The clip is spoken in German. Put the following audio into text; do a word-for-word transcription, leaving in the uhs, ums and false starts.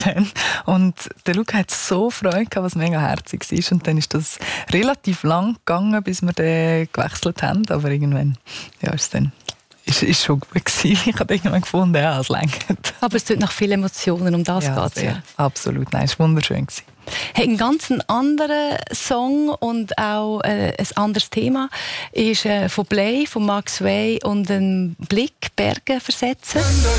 Und der Luca hat so Freude gehabt, was mega herzig war. Und dann ist das relativ lang gegangen, bis wir den gewechselt haben. Aber irgendwann ja, ist es dann ist, ist schon gut gewesen. Ich habe irgendwann gefunden, ja, es reicht. Aber es tut nach vielen Emotionen, um das ja, geht es ja. Absolut, nein, es war wunderschön gewesen. Hey, ein ganz anderer Song und auch äh, ein anderes Thema ist äh, von Play, von Max Way und ein Blick Berge versetzen.